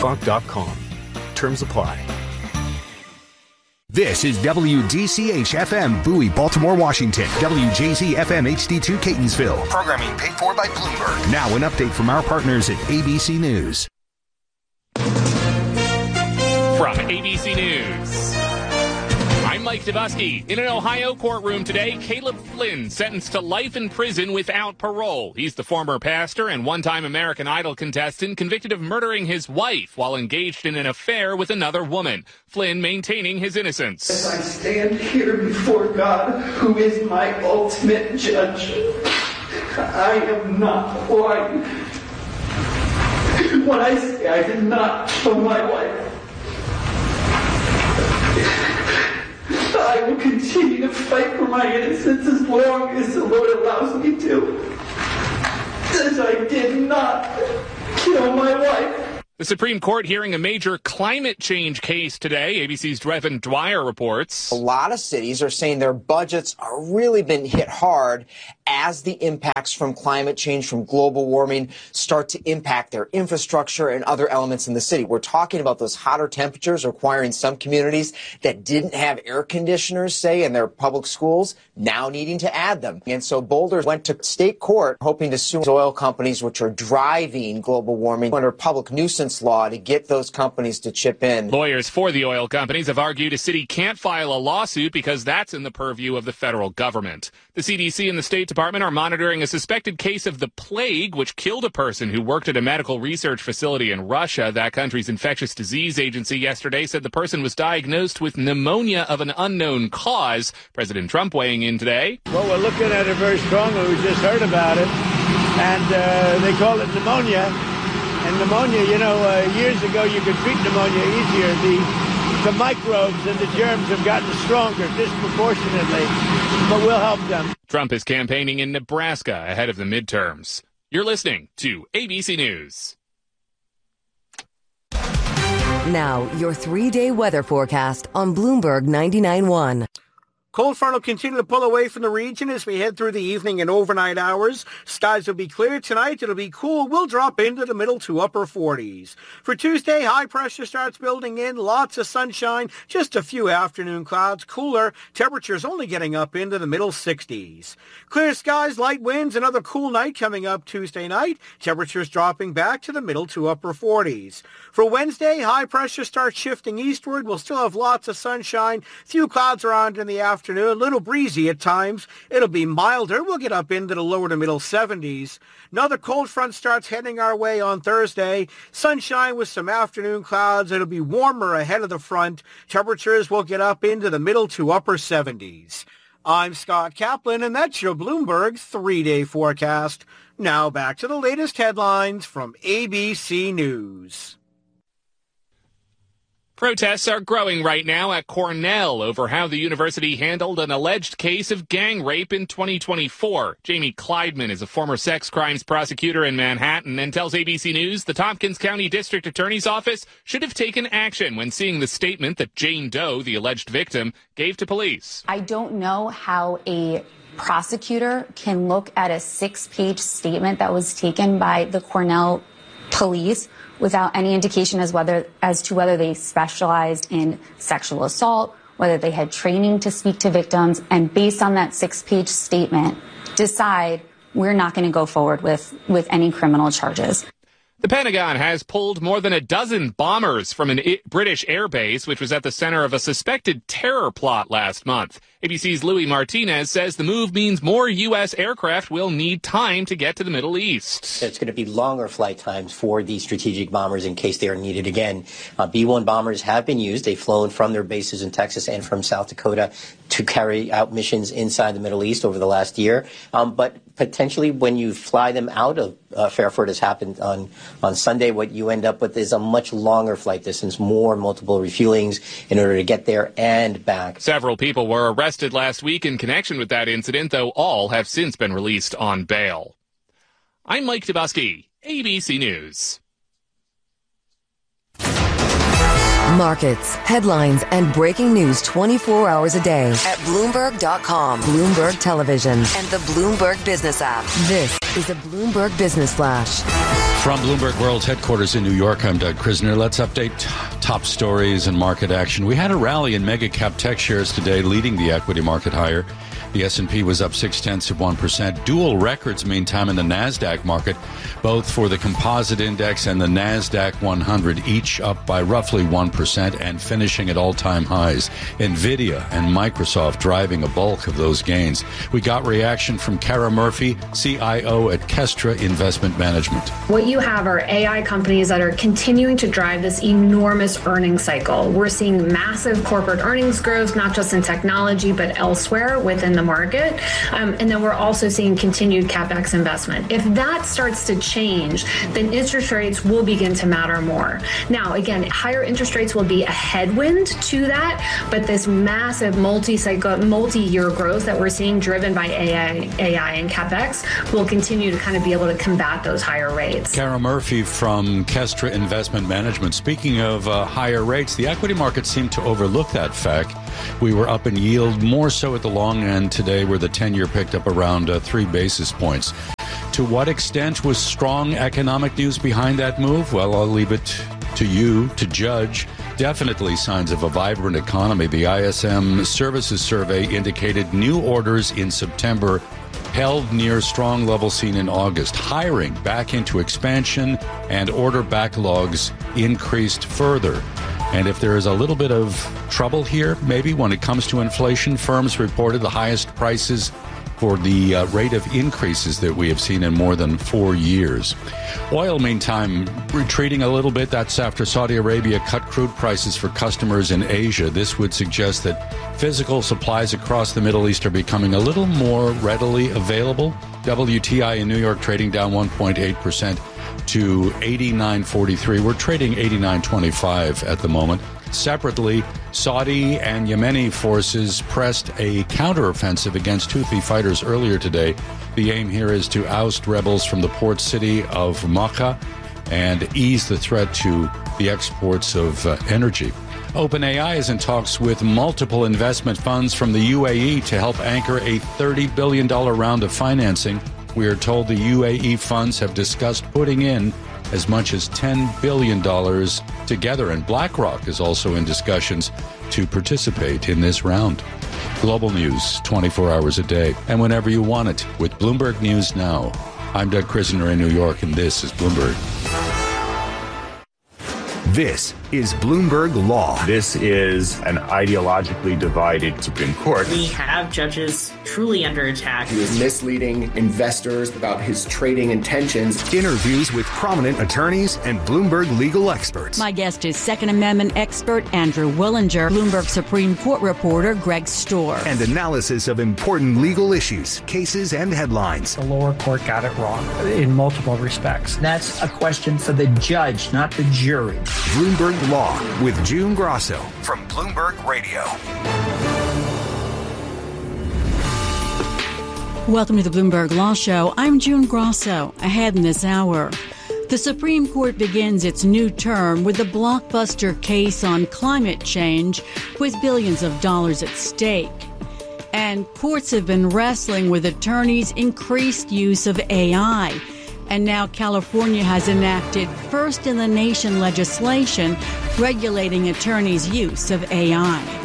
Blackhawk.com. Terms apply. This is WDCH-FM, Bowie, Baltimore, Washington. WJZ-FM, HD2, Catonsville. Programming paid for by Bloomberg. Now an update from our partners at ABC News. From ABC News, I'm Mike Dabusky. In an Ohio courtroom today, Caleb Flynn sentenced to life in prison without parole. He's the former pastor and one-time American Idol contestant convicted of murdering his wife while engaged in an affair with another woman. Flynn maintaining his innocence. As I stand here before God, who is my ultimate judge, I am not lying. When I say I did not kill my wife, I will continue to fight for my innocence as long as the Lord allows me to. As I did not kill my wife. The Supreme Court hearing a major climate change case today. ABC's Drevin Dwyer reports. A lot of cities are saying their budgets are really been hit hard as the impacts from climate change, from global warming, start to impact their infrastructure and other elements in the city. We're talking about those hotter temperatures requiring some communities that didn't have air conditioners, say, in their public schools, now needing to add them. And so Boulder went to state court hoping to sue oil companies which are driving global warming under public nuisance law to get those companies to chip in. Lawyers for the oil companies have argued a city can't file a lawsuit because that's in the purview of the federal government. The CDC and the State Department are monitoring a suspected case of the plague, which killed a person who worked at a medical research facility in Russia. That country's infectious disease agency yesterday said the person was diagnosed with pneumonia of an unknown cause. President Trump weighing in today. Well, we're looking at it very strongly. We just heard about it. And they call it pneumonia. And pneumonia, years ago you could treat pneumonia easier. The microbes and the germs have gotten stronger disproportionately, but we'll help them. Trump is campaigning in Nebraska ahead of the midterms. You're listening to ABC News. Now, your 3-day weather forecast on Bloomberg 99.1. Cold front will continue to pull away from the region as we head through the evening and overnight hours. Skies will be clear tonight. It'll be cool. We'll drop into the middle to upper 40s. For Tuesday, high pressure starts building in. Lots of sunshine. Just a few afternoon clouds. Cooler. Temperatures only getting up into the middle 60s. Clear skies, light winds, another cool night coming up Tuesday night. Temperatures dropping back to the middle to upper 40s. For Wednesday, high pressure starts shifting eastward. We'll still have lots of sunshine. Few clouds around in the afternoon. A little breezy at times. It'll be milder. We'll get up into the lower to middle 70s. Another cold front starts heading our way on Thursday. Sunshine with some afternoon clouds. It'll be warmer ahead of the front. Temperatures will get up into the middle to upper 70s. I'm Scott Kaplan, and that's your Bloomberg 3-day forecast. Now back to the latest headlines from ABC News. Protests are growing right now at Cornell over how the university handled an alleged case of gang rape in 2024. Jamie Kleidman is a former sex crimes prosecutor in Manhattan and tells ABC News the Tompkins County District Attorney's Office should have taken action when seeing the statement that Jane Doe, the alleged victim, gave to police. I don't know how a prosecutor can look at a 6-page statement that was taken by the Cornell police without any indication as to whether they specialized in sexual assault, whether they had training to speak to victims, and based on that 6-page statement, decide we're not going to go forward with any criminal charges. The Pentagon has pulled more than a dozen bombers from an British airbase, which was at the center of a suspected terror plot last month. ABC's Louis Martinez says the move means more U.S. aircraft will need time to get to the Middle East. It's going to be longer flight times for these strategic bombers in case they are needed again. B-1 bombers have been used. They've flown from their bases in Texas and from South Dakota to carry out missions inside the Middle East over the last year. But potentially when you fly them out of Fairford, as happened on Sunday, what you end up with is a much longer flight distance, more multiple refuelings in order to get there and back. Several people were arrested last week in connection with that incident, though all have since been released on bail. I'm Mike Dabusky, ABC News. Markets, headlines, and breaking news 24 hours a day at Bloomberg.com, Bloomberg Television, and the Bloomberg Business app. This is a Bloomberg Business Flash. From Bloomberg World's headquarters in New York, I'm Doug Krisner. Let's update top stories and market action. We had a rally in mega-cap tech shares today, leading the equity market higher. The S&P was up 0.6%. Dual records, meantime, in the NASDAQ market, both for the composite index and the NASDAQ 100, each up by roughly 1% and finishing at all-time highs. NVIDIA and Microsoft driving a bulk of those gains. We got reaction from Kara Murphy, CIO at Kestra Investment Management. What you have are AI companies that are continuing to drive this enormous earnings cycle. We're seeing massive corporate earnings growth, not just in technology, but elsewhere within the market. And then we're also seeing continued CapEx investment. If that starts to change, then interest rates will begin to matter more. Now, again, higher interest rates will be a headwind to that, but this massive multi-year growth that we're seeing driven by AI and CapEx will continue to kind of be able to combat those higher rates. Kara Murphy from Kestra Investment Management. Speaking of higher rates, the equity market seemed to overlook that fact. We were up in yield more so at the long end today, where the 10-year picked up around 3 basis points. To what extent was strong economic news behind that move? Well, I'll leave it to you to judge. Definitely signs of a vibrant economy. The ISM Services Survey indicated new orders in September held near strong levels seen in August. Hiring back into expansion and order backlogs increased further. And if there is a little bit of trouble here, maybe when it comes to inflation, firms reported the highest prices for the rate of increases that we have seen in more than 4 years. Oil, meantime, retreating a little bit. That's after Saudi Arabia cut crude prices for customers in Asia. This would suggest that physical supplies across the Middle East are becoming a little more readily available. WTI in New York trading down 1.8% to 89.43. We're trading 89.25 at the moment. Separately, Saudi and Yemeni forces pressed a counteroffensive against Houthi fighters earlier today. The aim here is to oust rebels from the port city of Makkah and ease the threat to the exports of energy. OpenAI is in talks with multiple investment funds from the UAE to help anchor a $30 billion round of financing. We are told the UAE funds have discussed putting in as much as $10 billion together, and BlackRock is also in discussions to participate in this round. Global news 24 hours a day and whenever you want it with Bloomberg News Now. I'm Doug Krisner in New York, and this is Bloomberg. This is Bloomberg Law. This is an ideologically divided Supreme Court. We have judges truly under attack. He was misleading investors about his trading intentions. Interviews with prominent attorneys and Bloomberg legal experts. My guest is Second Amendment expert Andrew Willinger, Bloomberg Supreme Court reporter Greg Storr. And analysis of important legal issues, cases, and headlines. The lower court got it wrong in multiple respects. That's a question for the judge, not the jury. Bloomberg Law with June Grosso from Bloomberg Radio. Welcome to the Bloomberg Law Show. I'm June Grosso. Ahead in this hour, the Supreme Court begins its new term with the blockbuster case on climate change with billions of dollars at stake. And courts have been wrestling with attorneys' increased use of AI. And now California has enacted first-in-the-nation legislation regulating attorneys' use of AI.